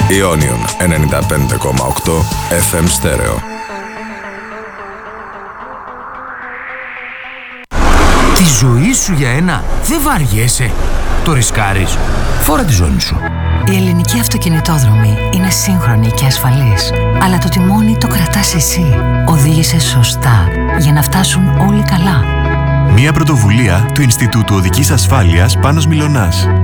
Ionion 95,8 FM στέρεο. Τη ζωή σου για ένα δεν βαριέσαι. Το ρισκάρεις. Φόρα τη ζώνη σου. Η ελληνική αυτοκινητόδρομη είναι σύγχρονη και ασφαλής. Αλλά το τιμόνι το κρατάς εσύ. Οδήγησε σωστά για να φτάσουν όλοι καλά. Μια πρωτοβουλία του Ινστιτούτου Οδικής Ασφάλειας Πάνος Μιλωνάς.